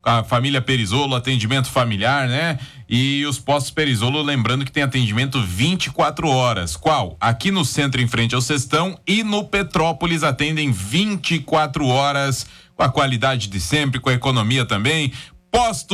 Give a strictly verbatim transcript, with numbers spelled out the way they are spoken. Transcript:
a família Perisolo, atendimento familiar, né? E os postos Perisolo, lembrando que tem atendimento vinte e quatro horas. Qual? Aqui no centro, em frente ao Sestão, e no Petrópolis atendem vinte e quatro horas, com a qualidade de sempre, com a economia também. Postos